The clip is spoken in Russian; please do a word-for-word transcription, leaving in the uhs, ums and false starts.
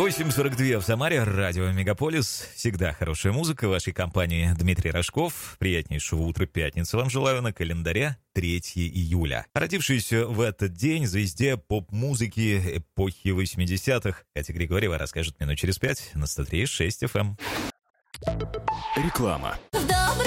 восемь сорок два в Самаре, радио Мегаполис. Всегда хорошая музыка. В вашей компании Дмитрий Рожков. Приятнейшего утра пятницы вам желаю. На календаре третьего июля. Родившийся в этот день звезде поп-музыки эпохи восьмидесятых Катя Григорьева расскажет минут через пять на сто три и шесть эф эм. Реклама.